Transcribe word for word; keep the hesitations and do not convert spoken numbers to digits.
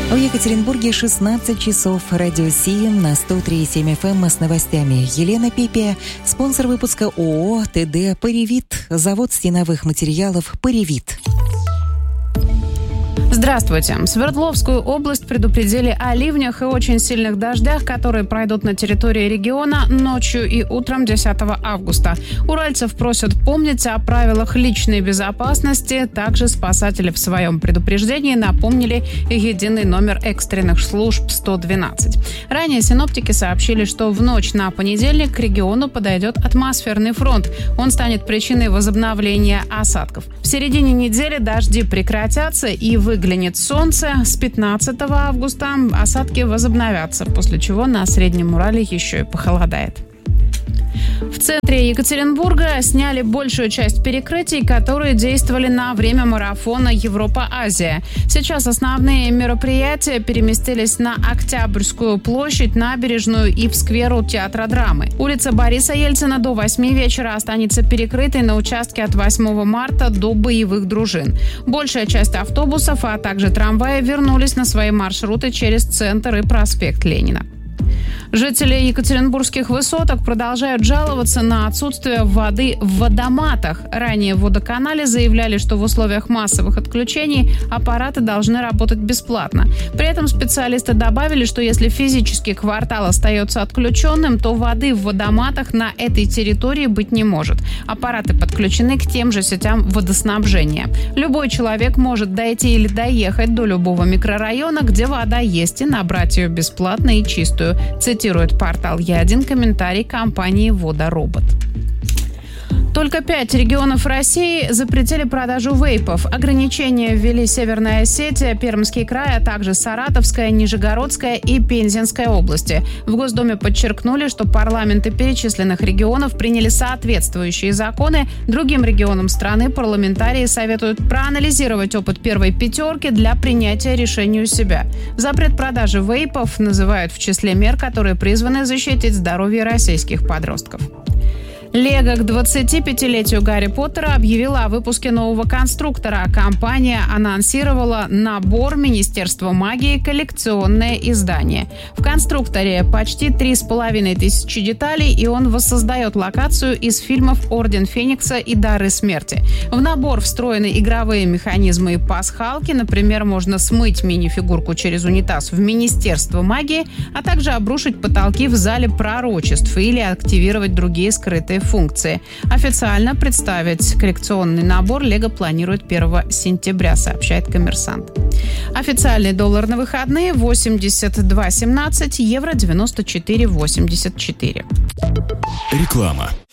В Екатеринбурге шестнадцать часов. Радио Сием на сто три и семь эф эм с новостями. Елена Пипия, спонсор выпуска ООО ТД «Поревит», завод стеновых материалов «Поревит». Здравствуйте. Свердловскую область предупредили о ливнях и очень сильных дождях, которые пройдут на территории региона ночью и утром десятого августа. Уральцев просят помнить о правилах личной безопасности. Также спасатели в своем предупреждении напомнили единый номер экстренных служб сто двенадцать. Ранее синоптики сообщили, что в ночь на понедельник к региону подойдет атмосферный фронт. Он станет причиной возобновления осадков. В середине недели дожди прекратятся и выглянет солнце. С пятнадцатого августа осадки возобновятся, после чего на Среднем Урале еще и похолодает. В центре Екатеринбурга сняли большую часть перекрытий, которые действовали на время марафона Европа-Азия. Сейчас основные мероприятия переместились на Октябрьскую площадь, набережную и в сквер у Театра драмы. Улица Бориса Ельцина до восьми вечера останется перекрытой на участке от восьмого марта до боевых дружин. Большая часть автобусов, а также трамваи вернулись на свои маршруты через центр и проспект Ленина. Жители екатеринбургских высоток продолжают жаловаться на отсутствие воды в водоматах. Ранее в водоканале заявляли, что в условиях массовых отключений аппараты должны работать бесплатно. При этом специалисты добавили, что если физический квартал остается отключенным, то воды в водоматах на этой территории быть не может. Аппараты подключены к тем же сетям водоснабжения. Любой человек может дойти или доехать до любого микрорайона, где вода есть, и набрать ее бесплатно и чистую. Цитирует портал Я один комментарий компании «Водоробот». Только пять регионов России запретили продажу вейпов. Ограничения ввели Северная Осетия, Пермский край, а также Саратовская, Нижегородская и Пензенская области. В Госдуме подчеркнули, что парламенты перечисленных регионов приняли соответствующие законы. Другим регионам страны парламентарии советуют проанализировать опыт первой пятерки для принятия решения у себя. Запрет продажи вейпов называют в числе мер, которые призваны защитить здоровье российских подростков. Лего к двадцатипятилетию Гарри Поттера объявила о выпуске нового конструктора. Компания анонсировала набор Министерства магии коллекционное издание. В конструкторе почти три с половиной тысячи деталей, и он воссоздает локацию из фильмов «Орден Феникса» и «Дары смерти». В набор встроены игровые механизмы и пасхалки. Например, можно смыть мини-фигурку через унитаз в Министерство магии, а также обрушить потолки в зале пророчеств или активировать другие скрытые функции. Официально представить коллекционный набор Лего планирует первого сентября, сообщает «Коммерсант». Официальный доллар на выходные восемьдесят два семнадцать, евро девяносто четыре восемьдесят четыре. Реклама.